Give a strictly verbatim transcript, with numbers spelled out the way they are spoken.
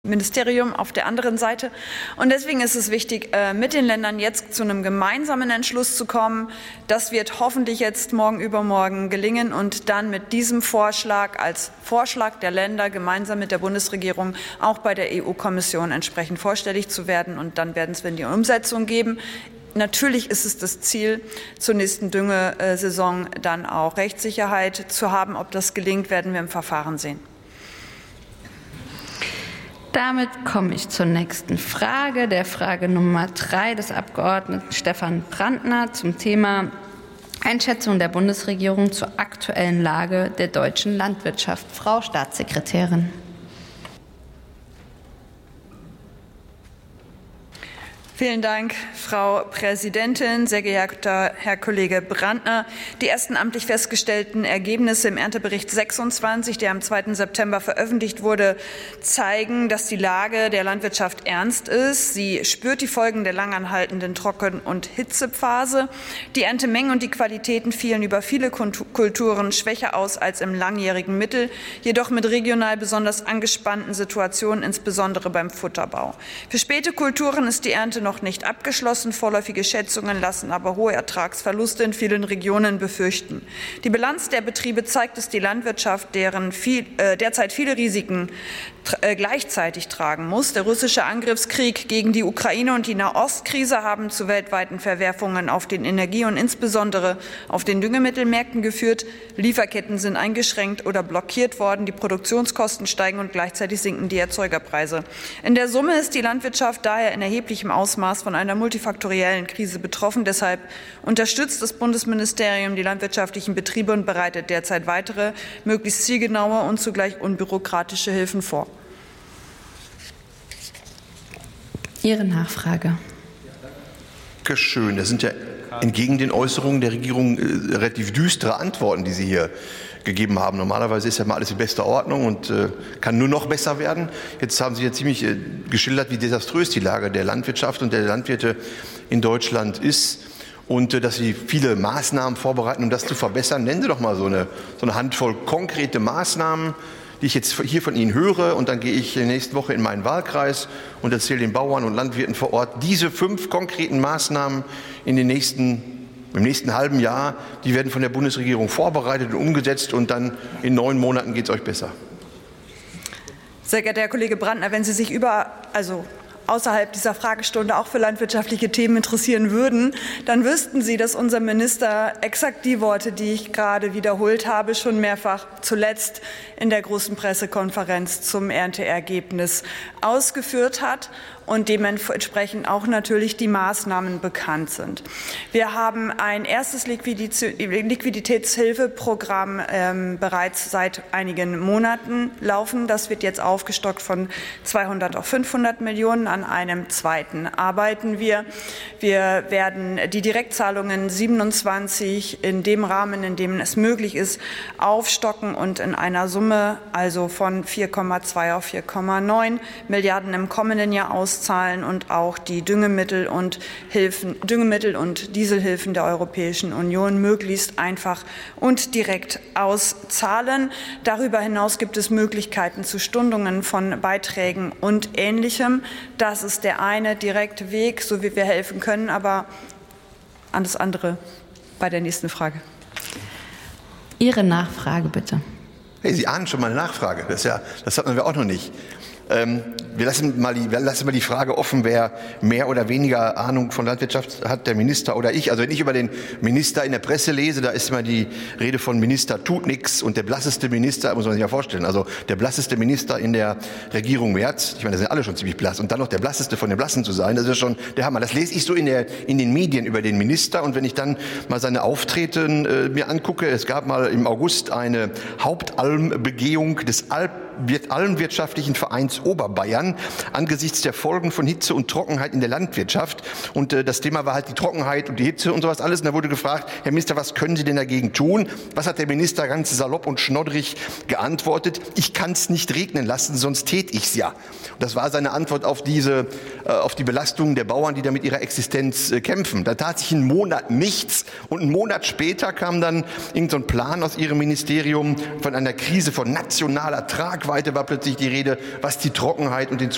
Ministerium auf der anderen Seite. Und deswegen ist es wichtig, mit den Ländern jetzt zu einem gemeinsamen Entschluss zu kommen. Das wird hoffentlich jetzt morgen übermorgen gelingen und dann mit diesem Vorschlag als Vorschlag der Länder gemeinsam mit der Bundesregierung auch bei der E U-Kommission entsprechend vorstellig zu werden. Und dann werden es in die Umsetzung geben. Natürlich ist es das Ziel, zur nächsten Düngesaison dann auch Rechtssicherheit zu haben. Ob das gelingt, werden wir im Verfahren sehen. Damit komme ich zur nächsten Frage, der Frage Nummer drei des Abgeordneten Stefan Brandner zum Thema Einschätzung der Bundesregierung zur aktuellen Lage der deutschen Landwirtschaft. Frau Staatssekretärin. Vielen Dank, Frau Präsidentin, sehr geehrter Herr Kollege Brandner. Die ersten amtlich festgestellten Ergebnisse im Erntebericht sechsundzwanzig, der am zweiten September veröffentlicht wurde, zeigen, dass die Lage der Landwirtschaft ernst ist. Sie spürt die Folgen der langanhaltenden Trocken- und Hitzephase. Die Erntemengen und die Qualitäten fielen über viele Kulturen schwächer aus als im langjährigen Mittel, jedoch mit regional besonders angespannten Situationen, insbesondere beim Futterbau. Für späte Kulturen ist die Ernte noch noch nicht abgeschlossen. Vorläufige Schätzungen lassen aber hohe Ertragsverluste in vielen Regionen befürchten. Die Bilanz der Betriebe zeigt, dass die Landwirtschaft deren viel, äh, derzeit viele Risiken äh, gleichzeitig tragen muss. Der russische Angriffskrieg gegen die Ukraine und die Nahostkrise haben zu weltweiten Verwerfungen auf den Energie- und insbesondere auf den Düngemittelmärkten geführt. Lieferketten sind eingeschränkt oder blockiert worden. Die Produktionskosten steigen und gleichzeitig sinken die Erzeugerpreise. In der Summe ist die Landwirtschaft daher in erheblichem Ausmaß von einer multifaktoriellen Krise betroffen. Deshalb unterstützt das Bundesministerium die landwirtschaftlichen Betriebe und bereitet derzeit weitere, möglichst zielgenaue und zugleich unbürokratische Hilfen vor. Ihre Nachfrage. Dankeschön. Das sind ja entgegen den Äußerungen der Regierung äh, relativ düstere Antworten, die Sie hier gegeben haben. Normalerweise ist ja mal alles in bester Ordnung und äh, kann nur noch besser werden. Jetzt haben Sie ja ziemlich äh, geschildert, wie desaströs die Lage der Landwirtschaft und der Landwirte in Deutschland ist und äh, dass Sie viele Maßnahmen vorbereiten, um das zu verbessern. Nennen Sie doch mal so eine, so eine Handvoll konkrete Maßnahmen, die ich jetzt hier von Ihnen höre, und dann gehe ich nächste Woche in meinen Wahlkreis und erzähle den Bauern und Landwirten vor Ort diese fünf konkreten Maßnahmen in den nächsten Im nächsten halben Jahr, die werden von der Bundesregierung vorbereitet und umgesetzt, und dann in neun Monaten geht es euch besser. Sehr geehrter Herr Kollege Brandner, wenn Sie sich über, also außerhalb dieser Fragestunde auch für landwirtschaftliche Themen interessieren würden, dann wüssten Sie, dass unser Minister exakt die Worte, die ich gerade wiederholt habe, schon mehrfach zuletzt in der großen Pressekonferenz zum Ernteergebnis ausgeführt hat und dementsprechend auch natürlich die Maßnahmen bekannt sind. Wir haben ein erstes Liquiditätshilfeprogramm ähm, bereits seit einigen Monaten laufen. Das wird jetzt aufgestockt von zweihundert auf fünfhundert Millionen. An einem zweiten arbeiten wir. Wir werden die Direktzahlungen siebenundzwanzig in dem Rahmen, in dem es möglich ist, aufstocken und in einer Summe also von vier Komma zwei auf vier Komma neun Milliarden im kommenden Jahr auszahlen und auch die Düngemittel und Hilfen, Düngemittel und Dieselhilfen der Europäischen Union möglichst einfach und direkt auszahlen. Darüber hinaus gibt es Möglichkeiten zu Stundungen von Beiträgen und Ähnlichem. Das ist der eine direkte Weg, so wie wir helfen können, aber an das andere bei der nächsten Frage. Ihre Nachfrage bitte. Hey, Sie ahnen schon mal eine Nachfrage. Das, ist ja, das hatten wir auch noch nicht. Ähm, wir, lassen mal die, wir lassen mal die Frage offen, wer mehr oder weniger Ahnung von Landwirtschaft hat, der Minister oder ich. Also wenn ich über den Minister in der Presse lese, da ist immer die Rede von Minister tut nichts, und der blasseste Minister, muss man sich ja vorstellen, also der blasseste Minister in der Regierung Merz, ich meine, das sind alle schon ziemlich blass, und dann noch der blasseste von den Blassen zu sein, das ist schon der Hammer. Das lese ich so in, der, in den Medien über den Minister, und wenn ich dann mal seine Auftreten äh, mir angucke, es gab mal im August eine Hauptalmbegehung des Alp Allenwirtschaftlichen Vereins Oberbayern angesichts der Folgen von Hitze und Trockenheit in der Landwirtschaft. Und äh, das Thema war halt die Trockenheit und die Hitze und sowas alles. Und da wurde gefragt, Herr Minister, was können Sie denn dagegen tun? Was hat der Minister ganz salopp und schnoddrig geantwortet? Ich kann es nicht regnen lassen, sonst tät ich's ja. Und das war seine Antwort auf diese, äh, auf die Belastungen der Bauern, die da mit ihrer Existenz äh, kämpfen. Da tat sich einen Monat nichts, und einen Monat später kam dann irgendein so ein Plan aus Ihrem Ministerium von einer Krise von nationaler Tragweite, war plötzlich die Rede, was die Trockenheit und den